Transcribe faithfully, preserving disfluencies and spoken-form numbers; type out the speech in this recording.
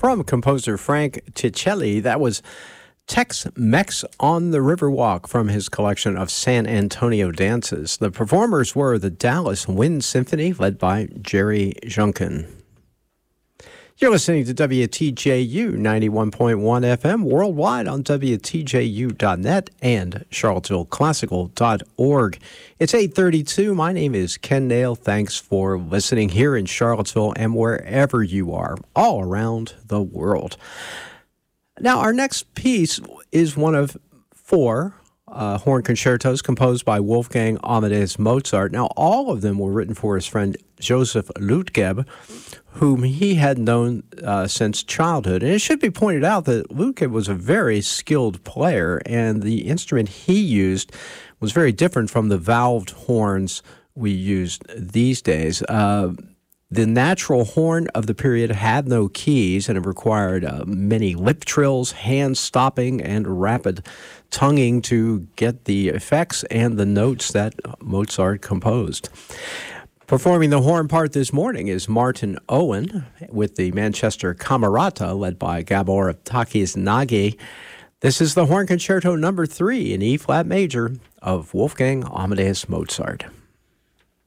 from composer Frank Ticelli. That was Tex-Mex on the Riverwalk from his collection of San Antonio dances. The performers were the Dallas Wind Symphony, led by Jerry Junkin. You're listening to W T J U ninety-one point one F M worldwide on W T J U dot net and Charlottesville Classical dot org. It's eight thirty-two. My name is Ken Nail. Thanks for listening here in Charlottesville and wherever you are, all around the world. Now, our next piece is one of four uh, horn concertos composed by Wolfgang Amadeus Mozart. Now, all of them were written for his friend Joseph Lütgeb, whom he had known uh, since childhood. And it should be pointed out that Lütgeb was a very skilled player, and the instrument he used was very different from the valved horns we use these days. Uh, the natural horn of the period had no keys, and it required uh, many lip trills, hand stopping, and rapid tonguing to get the effects and the notes that Mozart composed. Performing the horn part this morning is Martin Owen with the Manchester Camerata, led by Gabor Takis-Nagy. This is the Horn Concerto number three in E-flat major of Wolfgang Amadeus Mozart.